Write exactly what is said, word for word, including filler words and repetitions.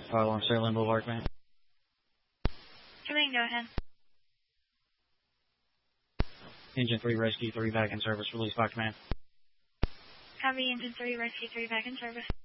Fire alarm, Sterling Boulevard, man. Come in, go ahead. Engine three, Rescue three, back in service. Release by command. Copy, Engine three, Rescue three, back in service.